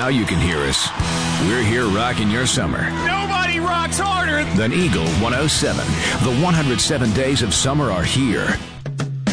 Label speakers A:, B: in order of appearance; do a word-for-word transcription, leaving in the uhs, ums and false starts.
A: how you can hear us. We're here rocking your summer.
B: Nobody rocks harder
A: than Eagle one oh seven. The one hundred seven days of summer are here.